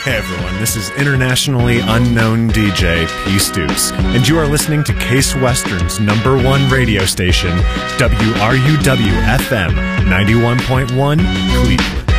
Hey everyone, this is internationally unknown DJ P. Stoops, and you are listening to Case Western's #1 radio station, WRUW-FM 91.1 Cleveland.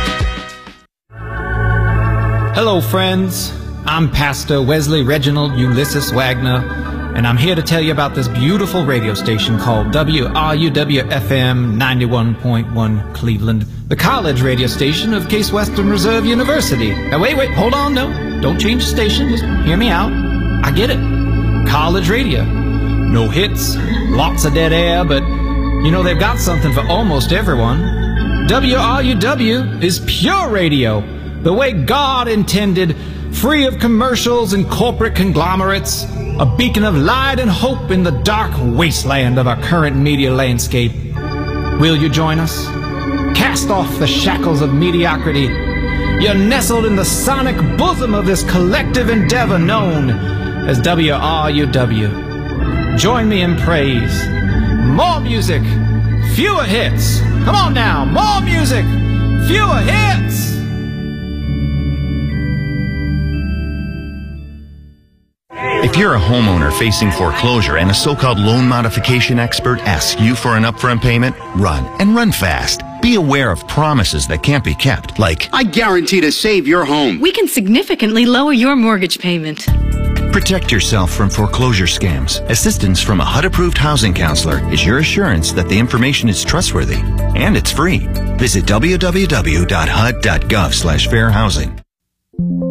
Hello friends, I'm Pastor Wesley Reginald Ulysses Wagner, and I'm here to tell you about this beautiful radio station called WRUW-FM 91.1 Cleveland, the college radio station of Case Western Reserve University. Now wait, hold on, no, don't change the station, just hear me out. I get it, college radio, no hits, lots of dead air, but you know they've got something for almost everyone. WRUW is pure radio, the way God intended, free of commercials and corporate conglomerates, a beacon of light and hope in the dark wasteland of our current media landscape. Will you join us? Cast off the shackles of mediocrity. You're nestled in the sonic bosom of this collective endeavor known as WRUW. Join me in praise. More music, fewer hits. Come on now, more music, fewer hits. If you're a homeowner facing foreclosure and a so-called loan modification expert asks you for an upfront payment, run, and run fast. Be aware of promises that can't be kept, like, I guarantee to save your home. We can significantly lower your mortgage payment. Protect yourself from foreclosure scams. Assistance from a HUD-approved housing counselor is your assurance that the information is trustworthy, and it's free. Visit www.hud.gov/fairhousing.